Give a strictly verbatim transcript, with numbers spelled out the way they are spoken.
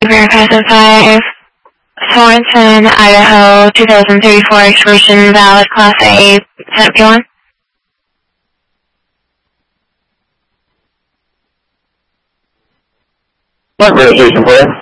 Verification five, Sorensen, Idaho, two thousand thirty-four expiration valid Class A, Senate P one. What verification for you?